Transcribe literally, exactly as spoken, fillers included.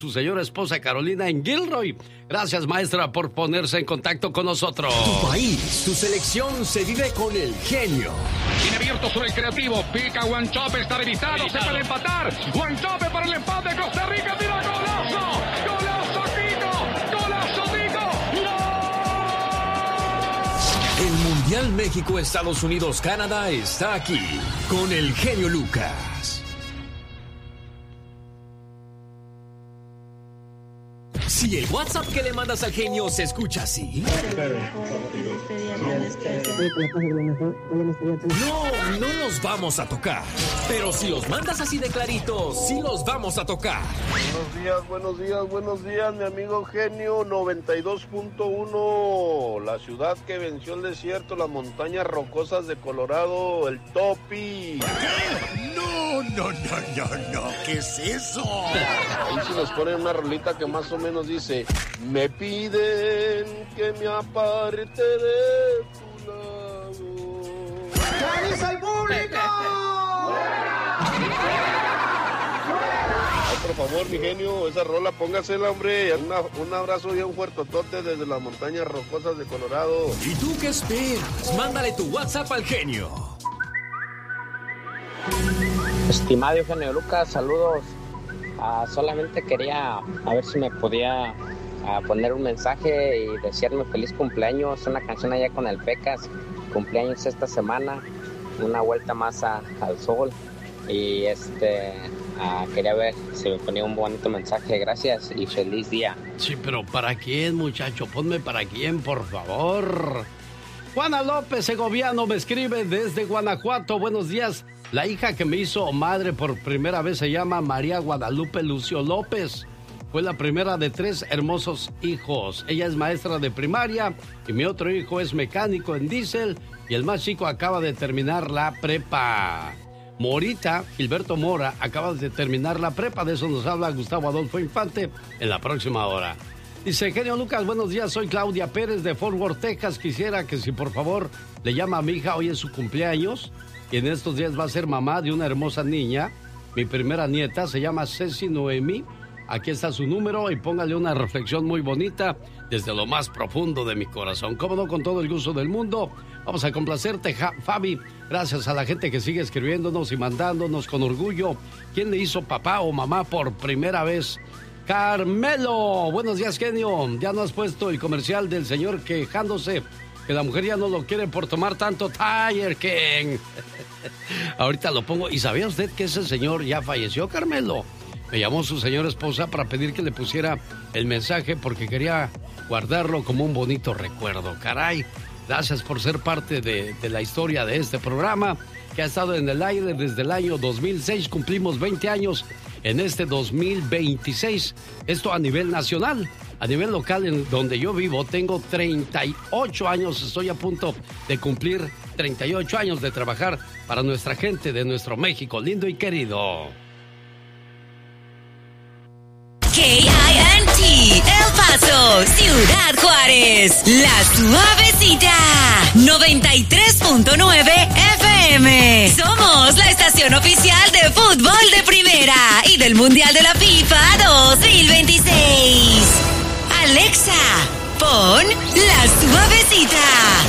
su señora esposa Carolina en Gilroy. Gracias, maestra, por ponerse en contacto con nosotros. Tu país, tu selección se vive con el genio. Tiene abierto sobre el creativo. Pica Guanchope, está habilitado. Se puede empatar. Guanchope para el empate. Costa Rica tira golazo. Golazo, Tico. Golazo, Tico. ¡No! El Mundial México-Estados Unidos-Canadá está aquí con el genio Lucas. Si el WhatsApp que le mandas al genio se escucha así. No, no los vamos a tocar. Pero si los mandas así de claritos, sí los vamos a tocar. Buenos días, buenos días, buenos días, mi amigo genio noventa y dos punto uno. La ciudad que venció el desierto, las montañas rocosas de Colorado, el Topi. No, no, no, no, no, ¿qué es eso? Ahí sí nos ponen una rolita que más o menos dice: me piden que me aparte de tu lado. ¿Qué dice el público? Ay, por favor, mi genio, esa rola, póngasela, hombre. Una, un abrazo y un fuertotote desde las montañas rocosas de Colorado. ¿Y tú qué esperas? Mándale tu WhatsApp al genio. Estimado Eugenio Lucas, saludos. Uh, solamente quería a ver si me podía uh, poner un mensaje y desearme feliz cumpleaños. Una canción allá con el Pecas. Cumpleaños esta semana. Una vuelta más a, al sol. Y este uh, quería ver si me ponía un bonito mensaje. Gracias y feliz día. Sí, pero ¿para quién, muchacho? Ponme para quién, por favor. Juana López Segoviano me escribe desde Guanajuato. Buenos días. La hija que me hizo madre por primera vez se llama María Guadalupe Lucio López. Fue la primera de tres hermosos hijos. Ella es maestra de primaria y mi otro hijo es mecánico en diésel y el más chico acaba de terminar la prepa. Morita, Gilberto Mora, acaba de terminar la prepa. De eso nos habla Gustavo Adolfo Infante en la próxima hora. Dice, genio Lucas, buenos días, soy Claudia Pérez de Fort Worth, Texas. Quisiera que si por favor le llama a mi hija, hoy es su cumpleaños y en estos días va a ser mamá de una hermosa niña. Mi primera nieta se llama Ceci Noemí. Aquí está su número y póngale una reflexión muy bonita desde lo más profundo de mi corazón. Cómo no, con todo el gusto del mundo. Vamos a complacerte, ja- Fabi. Gracias a la gente que sigue escribiéndonos y mandándonos con orgullo. ¿Quién le hizo papá o mamá por primera vez? Carmelo, buenos días, genio. Ya no has puesto el comercial del señor quejándose que la mujer ya no lo quiere por tomar tanto Tiger King. Ahorita lo pongo. ¿Y sabía usted que ese señor ya falleció, Carmelo? Me llamó su señora esposa para pedir que le pusiera el mensaje porque quería guardarlo como un bonito recuerdo. Caray, gracias por ser parte de, de la historia de este programa que ha estado en el aire desde el año dos mil seis. Cumplimos veinte años en este dos mil veintiséis. Esto a nivel nacional. A nivel local, en donde yo vivo, tengo treinta y ocho años. Estoy a punto de cumplir treinta y ocho años de trabajar para nuestra gente de nuestro México lindo y querido. K I N T, El Paso, Ciudad Juárez, La Suavecita, noventa y tres punto nueve F M. Somos la estación oficial de fútbol de primera y del Mundial de la FIFA dos mil veintiséis. Alexa, pon La Suavecita.